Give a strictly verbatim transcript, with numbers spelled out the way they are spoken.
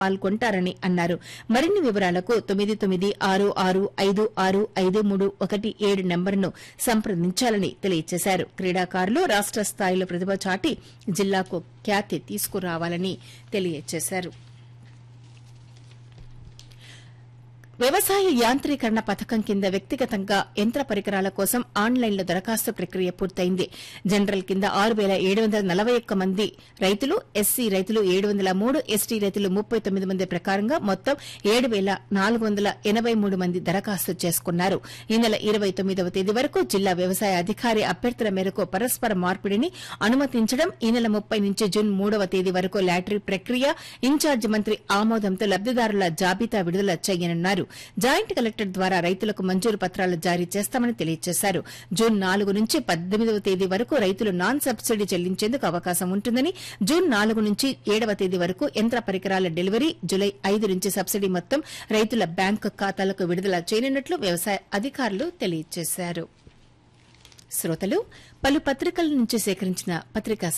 పాల్గొంటారని అన్నారు. మరిన్ని వివరాలకు తొమ్మిది తొమ్మిది ఆరు ఆరు ఐదు ఆరు ఐదు మూడు ఒకటి ఏడు నెంబర్ను సంప్రదించాలని తెలియజేశారు. క్రీడాకారులు రాష్ట స్థాయిలో ప్రతిభ చాటి జిల్లాకు ఖ్యాతి తీసుకురావాలని తెలియజేశారు. వ్యవసాయ యాంత్రీకరణ పథకం కింద వ్యక్తిగతంగా యంత్ర పరికరాల కోసం ఆన్లైన్లో దరఖాస్తు ప్రక్రియ పూర్తయింది. జనరల్ కింద ఆరు పేల ఏడు వందల నలభై ఒక్క మంది రైతులు, ఎస్సీ రైతులు ఏడు వందల మూడు, ఎస్టీ రైతులు ముప్పై తొమ్మిది మంది ప్రకారంగా మొత్తం ఏడు పేల నాలుగు వందల ఎనబై మూడు మంది దరఖాస్తు చేసుకున్నారు. ఈ నెల ఇరవై తొమ్మిదవ తేదీ వరకు జిల్లా వ్యవసాయ అధికారి అభ్యర్థుల మేరకు పరస్పర మార్పిడిని అనుమతించడం, ఈ నెల ముప్పై నుంచి జూన్ మూడవ తేదీ వరకు లాటరీ ప్రక్రియ, ఇన్ఛార్జి మంత్రి ఆమోదంతో లబ్దిదారుల జాబితా విడుదల చేయనున్నారు. జాయింట్ కలెక్టర్ ద్వారా రైతులకు మంజూరు పత్రాలు జారీ చేస్తామని తెలియజేశారు. జూన్ నాలుగు నుంచి పద్దెనిమిదవ తేదీ వరకు రైతులు నాన్ సబ్సిడీ చెల్లించేందుకు అవకాశం ఉంటుందని, జూన్ నాలుగు నుంచి ఏడవ తేదీ వరకు యంత్ర పరికరాల డెలివరీ, జులై ఐదు నుంచి సబ్సిడీ మొత్తం రైతుల బ్యాంకు ఖాతాలకు విడుదల చేయనున్నట్లు వ్యవసాయ అధికారులు తెలియజేశారు. శ్రోతలు, పలు పత్రికల నుంచి సేకరించిన పత్రికా